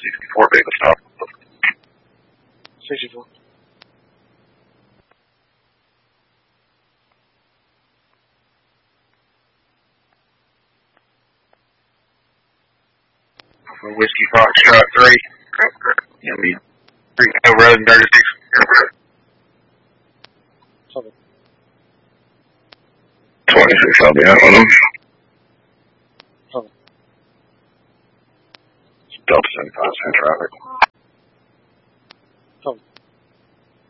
64 vehicle stop. 64. For Whiskey Foxtrot 3. Yeah, 3 Road and 36. 26, I'll be out on them. Delta 75 traffic.